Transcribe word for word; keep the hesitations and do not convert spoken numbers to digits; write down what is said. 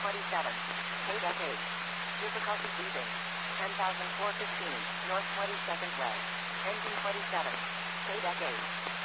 twenty-seven. K deck eight. Difficulty breathing. ten thousand four hundred fifteen. North twenty-second Way. Engine twenty-seven. K deck eight.